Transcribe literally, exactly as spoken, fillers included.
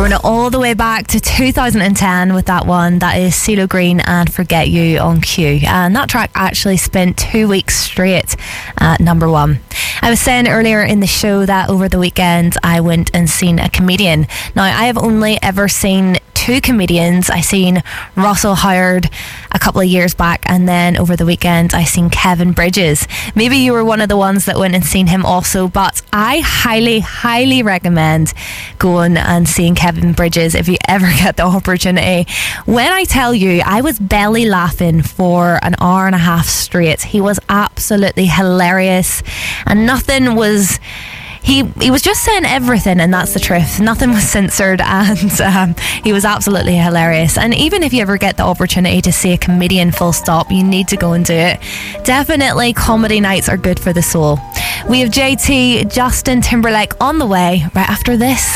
Throwing it all the way back to two thousand ten with that one. That is CeeLo Green and Forget You on Q. And that track actually spent two weeks straight at number one. I was saying earlier in the show that over the weekend I went and seen a comedian. Now, I have only ever seen two comedians. I seen Russell Howard a couple of years back, and then over the weekend I seen Kevin Bridges. Maybe you were one of the ones that went and seen him also, but I highly, highly recommend going and seeing Kevin Bridges if you ever get the opportunity. When I tell you, I was belly laughing for an hour and a half straight. He was absolutely hilarious, and nothing was... He he was just saying everything, and that's the truth. Nothing was censored, and um, he was absolutely hilarious. And even if you ever get the opportunity to see a comedian full stop, you need to go and do it. Definitely comedy nights are good for the soul. We have J T, Justin Timberlake on the way right after this.